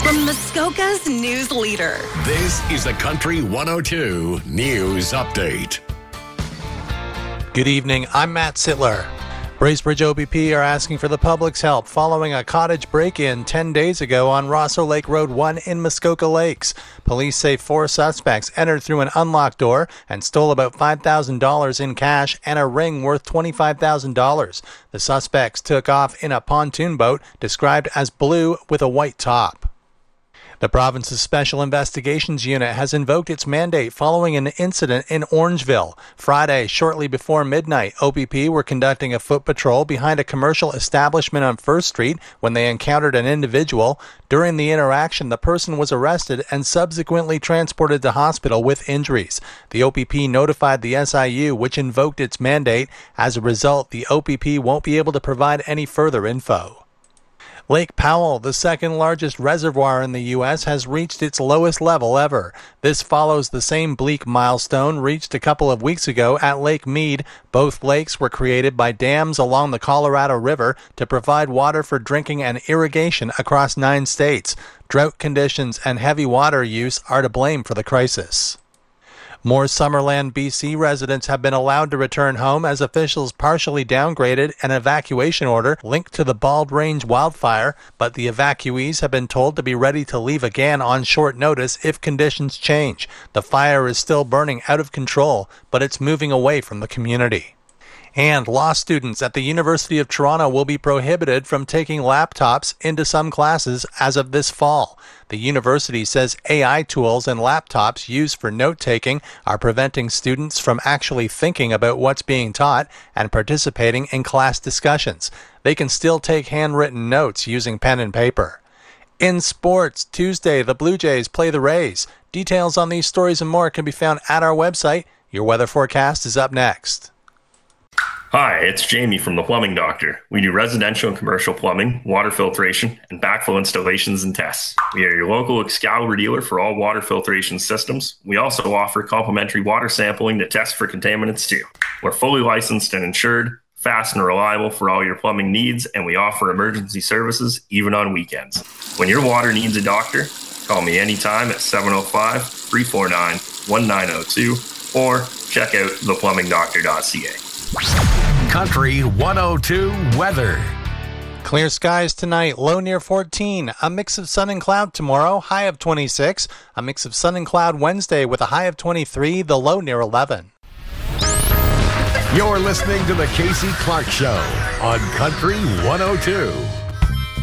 From Muskoka's news leader. This is the Country 102 News Update. Good evening, I'm Matt Sittler. Bracebridge OPP are asking for the public's help following a cottage break-in 10 days ago on Rosso Lake Road 1 in Muskoka Lakes. Police say 4 suspects entered through an unlocked door and stole about $5,000 in cash and a ring worth $25,000. The suspects took off in a pontoon boat described as blue with a white top. The province's Special Investigations Unit has invoked its mandate following an incident in Orangeville. Friday, shortly before midnight, OPP were conducting a foot patrol behind a commercial establishment on 1st Street when they encountered an individual. During the interaction, the person was arrested and subsequently transported to hospital with injuries. The OPP notified the SIU, which invoked its mandate. As a result, the OPP won't be able to provide any further info. Lake Powell, the second largest reservoir in the U.S., has reached its lowest level ever. This follows the same bleak milestone reached a couple of weeks ago at Lake Mead. Both lakes were created by dams along the Colorado River to provide water for drinking and irrigation across 9 states. Drought conditions and heavy water use are to blame for the crisis. More Summerland, BC residents have been allowed to return home as officials partially downgraded an evacuation order linked to the Bald Range wildfire, but the evacuees have been told to be ready to leave again on short notice if conditions change. The fire is still burning out of control, but it's moving away from the community. And law students at the University of Toronto will be prohibited from taking laptops into some classes as of this fall. The university says AI tools and laptops used for note-taking are preventing students from actually thinking about what's being taught and participating in class discussions. They can still take handwritten notes using pen and paper. In sports, Tuesday, the Blue Jays play the Rays. Details on these stories and more can be found at our website. Your weather forecast is up next. Hi, it's Jamie from The Plumbing Doctor. We do residential and commercial plumbing, water filtration, and backflow installations and tests. We are your local Excalibur dealer for all water filtration systems. We also offer complimentary water sampling to test for contaminants too. We're fully licensed and insured, fast and reliable for all your plumbing needs, and we offer emergency services even on weekends. When your water needs a doctor, call me anytime at 705-349-1902 or check out theplumbingdoctor.ca. Country 102 weather. Clear skies tonight, low near 14. A mix of sun and cloud tomorrow, high of 26. A mix of sun and cloud Wednesday with a high of 23, the low near 11. You're listening to the Casey Clark Show on Country 102.